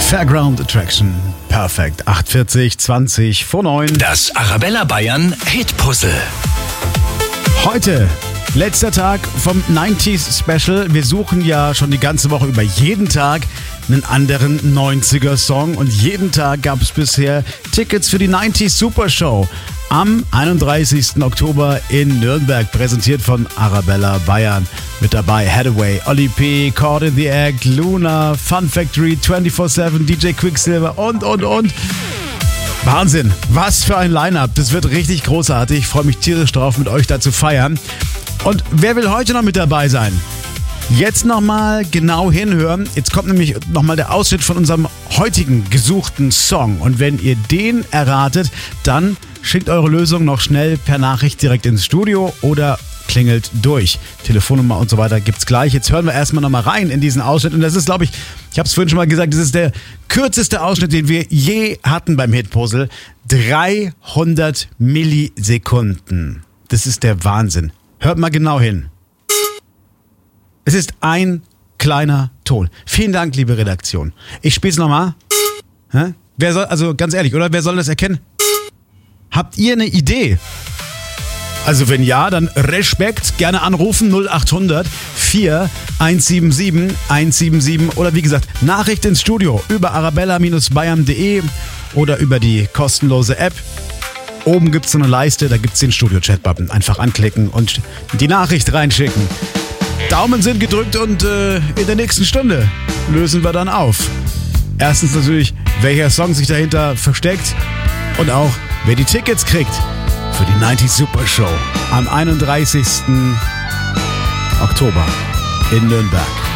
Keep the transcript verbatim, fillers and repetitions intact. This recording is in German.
Fairground Attraction. Perfekt. achtundvierzig, zwanzig vor neun. Das Arabella Bayern Hit-Puzzle. Heute letzter Tag vom neunziger Special. Wir suchen ja schon die ganze Woche über jeden Tag einen anderen neunziger-Song. Und jeden Tag gab es bisher Tickets für die neunziger Super Show. Am einunddreißigsten Oktober in Nürnberg, präsentiert von Arabella Bayern. Mit dabei Hathaway, Oli P., Caught in the Act, Luna, Fun Factory, vierundzwanzig sieben, D J Quicksilver und, und, und. Wahnsinn, was für ein Line-Up. Das wird richtig großartig. Ich freue mich tierisch drauf, mit euch da zu feiern. Und wer will heute noch mit dabei sein? Jetzt nochmal genau hinhören. Jetzt kommt nämlich nochmal der Ausschnitt von unserem heutigen gesuchten Song. Und wenn ihr den erratet, dann schickt eure Lösung noch schnell per Nachricht direkt ins Studio oder klingelt durch. Telefonnummer und so weiter gibt's gleich. Jetzt hören wir erstmal nochmal rein in diesen Ausschnitt. Und das ist, glaube ich, ich habe es vorhin schon mal gesagt, das ist der kürzeste Ausschnitt, den wir je hatten beim Hit-Puzzle. dreihundert Millisekunden. Das ist der Wahnsinn. Hört mal genau hin. Es ist ein kleiner Ton. Vielen Dank, liebe Redaktion. Ich spiele es nochmal. Wer soll, also ganz ehrlich, oder? Wer soll das erkennen? Habt ihr eine Idee? Also wenn ja, dann Respekt, gerne anrufen null acht hundert vier eins sieben sieben eins sieben sieben oder wie gesagt, Nachricht ins Studio über arabella bayern punkt de oder über die kostenlose App. Oben gibt es so eine Leiste, da gibt es den Studio-Chat-Button. Einfach anklicken und die Nachricht reinschicken. Daumen sind gedrückt und äh, in der nächsten Stunde lösen wir dann auf. Erstens natürlich, welcher Song sich dahinter versteckt und auch, wer die Tickets kriegt für die neunziger Super Show am einunddreißigsten Oktober in Nürnberg.